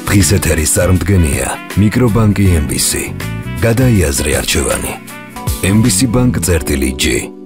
დღის ეთერის წარმდგენია მიკრობანკი MBC. გადაიაზრე არჩევანი. MBC Bank წერტილი G.